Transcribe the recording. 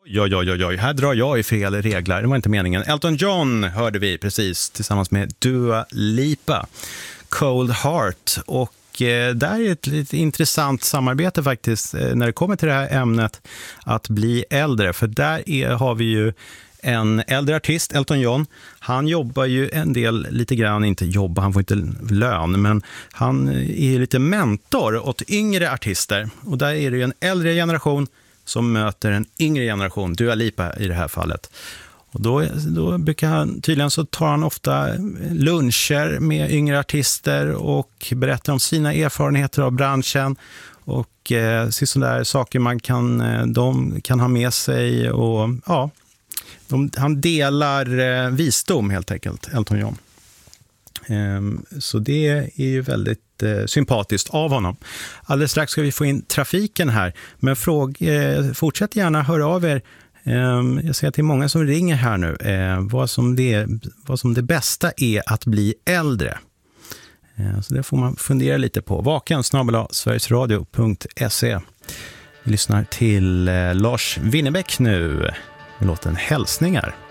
Oj, här drar jag i fel regler. Det var inte meningen. Elton John hörde vi precis tillsammans med Dua Lipa, Cold Heart. Och där är ett lite intressant samarbete faktiskt när det kommer till det här ämnet att bli äldre. För där har vi ju en äldre artist, Elton John. Han jobbar ju en del, lite grann, inte jobba, han får inte lön, men han är lite mentor åt yngre artister. Och där är det ju en äldre generation som möter en yngre generation, Dua Lipa i det här fallet. Och då brukar han, tydligen så tar han ofta luncher med yngre artister och berättar om sina erfarenheter av branschen och sådana saker de kan ha med sig och ja, han delar visdom helt enkelt, Elton John. Så det är ju väldigt sympatiskt av honom. Alldeles strax ska vi få in trafiken här, men fortsätt gärna höra av er. Jag ser att det är många som ringer här nu. Vad som det bästa är att bli äldre. Så det får man fundera lite på. vaken@sverigesradio.se. Vi lyssnar till Lars Winnerbäck nu med låten Hälsningar.